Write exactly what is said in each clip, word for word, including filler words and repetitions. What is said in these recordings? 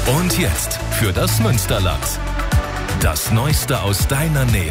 Und jetzt für das Münsterland. Das Neueste aus deiner Nähe.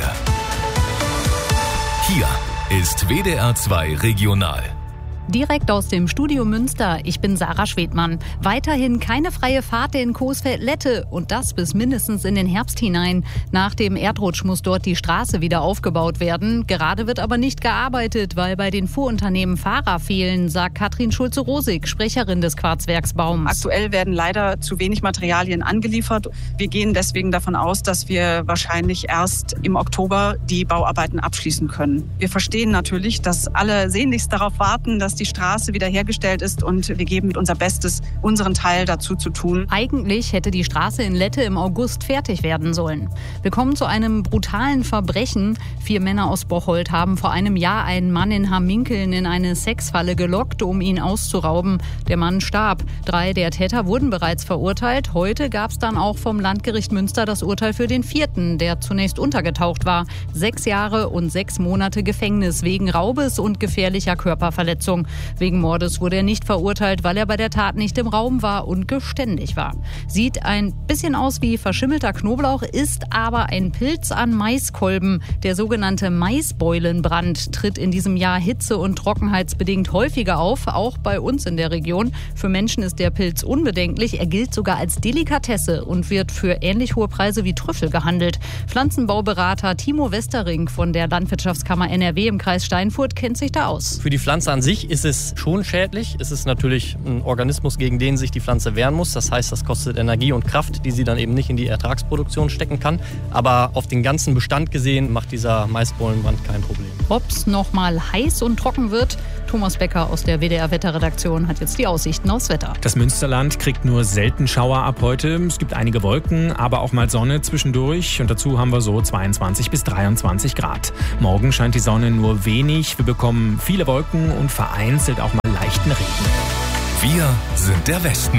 Hier ist W D R zwei Regional. Direkt aus dem Studio Münster, ich bin Sarah Schwedmann. Weiterhin keine freie Fahrt in Coesfeld-Lette und das bis mindestens in den Herbst hinein. Nach dem Erdrutsch muss dort die Straße wieder aufgebaut werden. Gerade wird aber nicht gearbeitet, weil bei den Fuhrunternehmen Fahrer fehlen, sagt Katrin Schulze-Rosig, Sprecherin des Quarzwerks Baums. Aktuell werden leider zu wenig Materialien angeliefert. Wir gehen deswegen davon aus, dass wir wahrscheinlich erst im Oktober die Bauarbeiten abschließen können. Wir verstehen natürlich, dass alle sehnlichst darauf warten, dass die Straße wiederhergestellt ist und wir geben unser Bestes, unseren Teil dazu zu tun. Eigentlich hätte die Straße in Lette im August fertig werden sollen. Wir kommen zu einem brutalen Verbrechen. Vier Männer aus Bocholt haben vor einem Jahr einen Mann in Hamminkeln in eine Sexfalle gelockt, um ihn auszurauben. Der Mann starb. Drei der Täter wurden bereits verurteilt. Heute gab es dann auch vom Landgericht Münster das Urteil für den vierten, der zunächst untergetaucht war. Sechs Jahre und sechs Monate Gefängnis wegen Raubes und gefährlicher Körperverletzung. Wegen Mordes wurde er nicht verurteilt, weil er bei der Tat nicht im Raum war und geständig war. Sieht ein bisschen aus wie verschimmelter Knoblauch, ist aber ein Pilz an Maiskolben. Der sogenannte Maisbeulenbrand tritt in diesem Jahr hitze- und trockenheitsbedingt häufiger auf, auch bei uns in der Region. Für Menschen ist der Pilz unbedenklich. Er gilt sogar als Delikatesse und wird für ähnlich hohe Preise wie Trüffel gehandelt. Pflanzenbauberater Timo Westering von der Landwirtschaftskammer N R W im Kreis Steinfurt kennt sich da aus. Für die Pflanze an sich ist es schon schädlich. Es ist natürlich ein Organismus, gegen den sich die Pflanze wehren muss. Das heißt, das kostet Energie und Kraft, die sie dann eben nicht in die Ertragsproduktion stecken kann. Aber auf den ganzen Bestand gesehen macht dieser Maisbollenbrand kein Problem. Ob es noch mal heiß und trocken wird? Thomas Becker aus der W D R-Wetterredaktion hat jetzt die Aussichten aufs Wetter. Das Münsterland kriegt nur selten Schauer ab heute. Es gibt einige Wolken, aber auch mal Sonne zwischendurch. Und dazu haben wir so zweiundzwanzig bis dreiundzwanzig Grad. Morgen scheint die Sonne nur wenig. Wir bekommen viele Wolken und vereinzelt auch mal leichten Regen. Wir sind der Westen.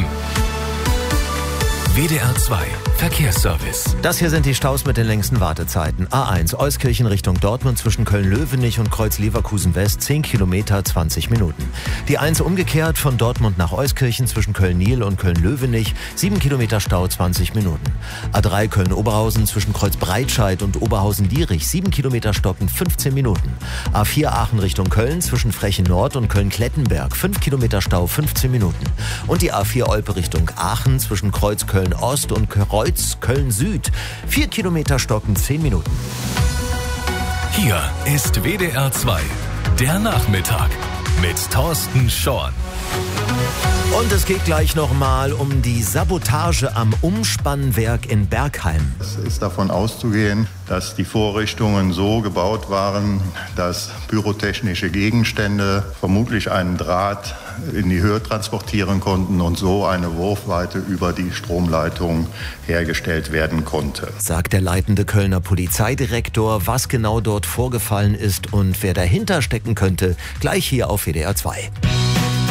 W D R zwei Verkehrsservice. Das hier sind die Staus mit den längsten Wartezeiten. A eins Euskirchen Richtung Dortmund zwischen Köln-Löwenich und Kreuz-Leverkusen West zehn Kilometer, zwanzig Minuten. Die eins umgekehrt von Dortmund nach Euskirchen zwischen Köln-Niel und Köln-Löwenich sieben Kilometer Stau, zwanzig Minuten. A drei Köln-Oberhausen zwischen Kreuz-Breitscheid und Oberhausen-Dierich sieben Kilometer stoppen, fünfzehn Minuten. A vier Aachen Richtung Köln zwischen Frechen Nord und Köln-Klettenberg fünf Kilometer Stau, fünfzehn Minuten. Und die A vier Olpe Richtung Aachen zwischen Kreuz Köln-Ost und Kreuz Köln-Süd vier Kilometer stoppen, zehn Minuten. Hier ist W D R zwei, der Nachmittag mit Thorsten Schorn. Und es geht gleich nochmal um die Sabotage am Umspannwerk in Bergheim. Es ist davon auszugehen, dass die Vorrichtungen so gebaut waren, dass pyrotechnische Gegenstände vermutlich einen Draht in die Höhe transportieren konnten und so eine Wurfweite über die Stromleitung hergestellt werden konnte. Sagt der leitende Kölner Polizeidirektor, was genau dort vorgefallen ist und wer dahinter stecken könnte, gleich hier auf W D R zwei.